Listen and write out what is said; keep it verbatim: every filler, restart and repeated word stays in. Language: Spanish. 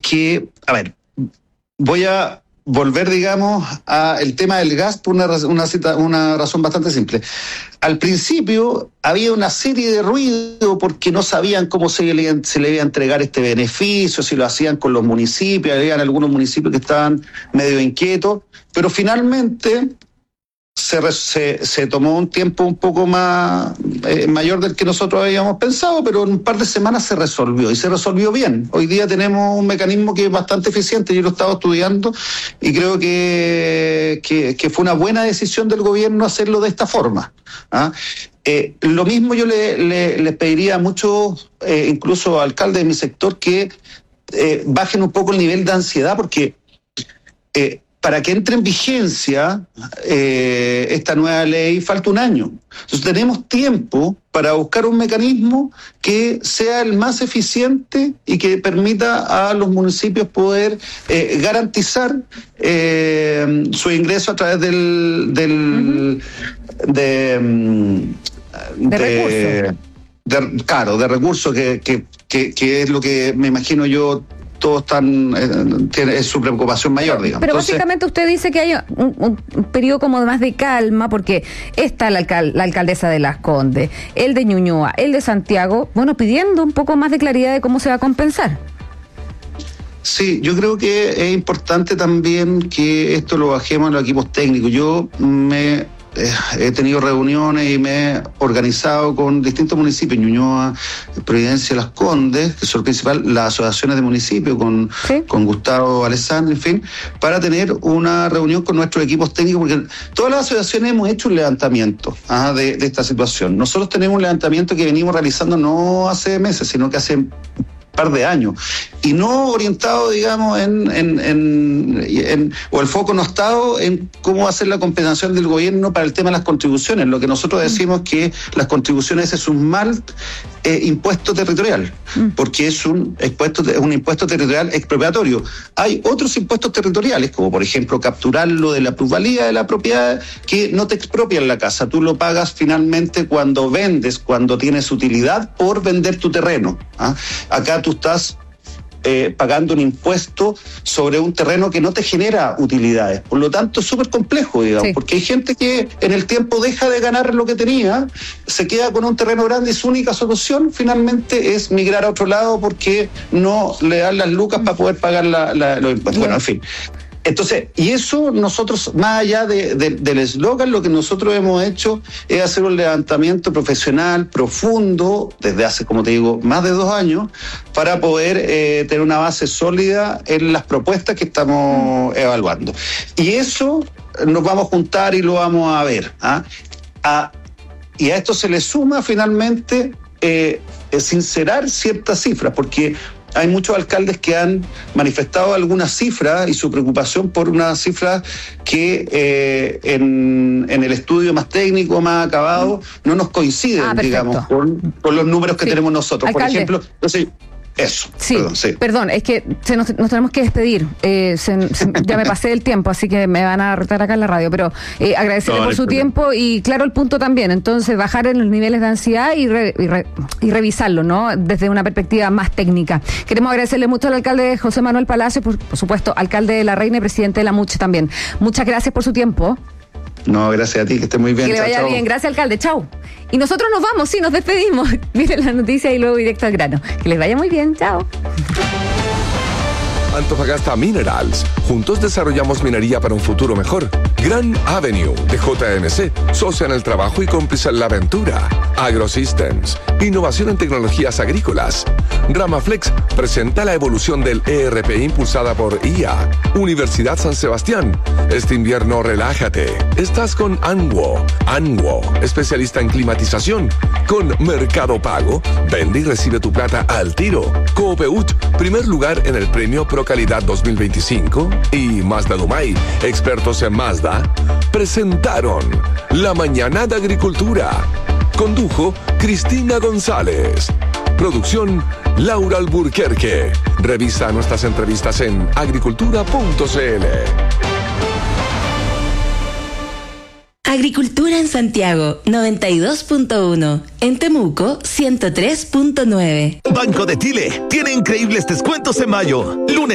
que, a ver, voy a volver, digamos, al tema del gas por una, una, una razón bastante simple. Al principio había una serie de ruido porque no sabían cómo se le, se le iba a entregar este beneficio, si lo hacían con los municipios, había algunos municipios que estaban medio inquietos, pero finalmente se, se, se tomó un tiempo un poco más eh, mayor del que nosotros habíamos pensado, pero en un par de semanas se resolvió, y se resolvió bien. Hoy día tenemos un mecanismo que es bastante eficiente, yo lo he estado estudiando, y creo que, que, que fue una buena decisión del gobierno hacerlo de esta forma. ¿Ah? Eh, lo mismo yo le, le, le pediría a muchos, eh, incluso alcaldes de mi sector, que eh, bajen un poco el nivel de ansiedad, porque eh, para que entre en vigencia eh, esta nueva ley falta un año. Entonces tenemos tiempo para buscar un mecanismo que sea el más eficiente y que permita a los municipios poder eh, garantizar eh, su ingreso a través del... del uh-huh. de, de, de recursos. De, claro, de recursos, que, que, que, que es lo que me imagino yo todos están, eh, tiene, es su preocupación mayor, digamos. Pero Entonces, básicamente usted dice que hay un, un, un periodo como más de calma, porque está la, alcal, la alcaldesa de Las Condes, el de Ñuñoa, el de Santiago, bueno, pidiendo un poco más de claridad de cómo se va a compensar. Sí, yo creo que es importante también que esto lo bajemos a los equipos técnicos. Yo me... he tenido reuniones y me he organizado con distintos municipios, Ñuñoa, Providencia, Las Condes, que son principal, las asociaciones de municipios, con, ¿sí? con Gustavo Alessandri, en fin, para tener una reunión con nuestros equipos técnicos, porque todas las asociaciones hemos hecho un levantamiento ¿ah? de, de esta situación. Nosotros tenemos un levantamiento que venimos realizando no hace meses, sino que hace par de años, y no orientado, digamos, en, en, en, en o el foco no ha estado en cómo hacer la compensación del gobierno para el tema de las contribuciones. Lo que nosotros decimos que las contribuciones es un mal eh, impuesto territorial, porque es un impuesto, es un impuesto territorial expropiatorio. Hay otros impuestos territoriales, como por ejemplo capturarlo de la plusvalía de la propiedad, que no te expropian la casa, tú lo pagas finalmente cuando vendes, cuando tienes utilidad por vender tu terreno. ¿Ah? Acá tú estás eh, pagando un impuesto sobre un terreno que no te genera utilidades. Por lo tanto, es súper complejo, digamos, sí. porque hay gente que en el tiempo deja de ganar lo que tenía, se queda con un terreno grande y su única solución finalmente es migrar a otro lado porque no le dan las lucas para poder pagar la, la, los impuestos. Bueno, en fin. Entonces, y eso nosotros, más allá de, de, del eslogan, lo que nosotros hemos hecho es hacer un levantamiento profesional, profundo, desde hace, como te digo, más de dos años, para poder eh, tener una base sólida en las propuestas que estamos evaluando. Y eso nos vamos a juntar y lo vamos a ver. ¿ah? A, y a esto se le suma finalmente eh, sincerar ciertas cifras, porque hay muchos alcaldes que han manifestado algunas cifras y su preocupación por unas cifras que eh, en, en el estudio más técnico, más acabado, no nos coinciden, ah, digamos, con, con los números que sí. tenemos nosotros. Alcalde. Por ejemplo, entonces, eso. Sí, perdón, sí. perdón, es que se nos, nos tenemos que despedir. Eh, se, se, ya me pasé el tiempo, así que me van a retar acá en la radio, pero eh, agradecerle no, por su problema. tiempo y claro el punto también. Entonces, bajar en los niveles de ansiedad y, re, y, re, y revisarlo, ¿no? Desde una perspectiva más técnica. Queremos agradecerle mucho al alcalde José Manuel Palacio, por, por supuesto, alcalde de La Reina y presidente de la MUCH también. Muchas gracias por su tiempo. No, gracias a ti, que esté muy bien. Que le vaya chao, bien, gracias alcalde, chau. Y nosotros nos vamos, sí, nos despedimos. Miren la noticia y luego directo al grano. Que les vaya muy bien, chao. Antofagasta Minerals. Juntos desarrollamos minería para un futuro mejor. Grand Avenue de J M C. Socia en el trabajo y cómplice en la aventura. AgroSystems. Innovación en tecnologías agrícolas. Ramaflex presenta la evolución del E R P impulsada por I A. Universidad San Sebastián. Este invierno relájate. Estás con Anwo. Anwo, especialista en climatización. Con Mercado Pago. Vende y recibe tu plata al tiro. Coopeut, primer lugar en el premio Pro Calidad dos mil veinticinco. Y Mazda Dumay, expertos en Mazda, presentaron La Mañana de Agricultura. Condujo Cristina González. Producción Laura Alburquerque. Revisa nuestras entrevistas en agricultura punto c l. Agricultura en Santiago, noventa y dos punto uno. En Temuco, ciento tres punto nueve. Banco de Chile tiene increíbles descuentos en mayo. Lunes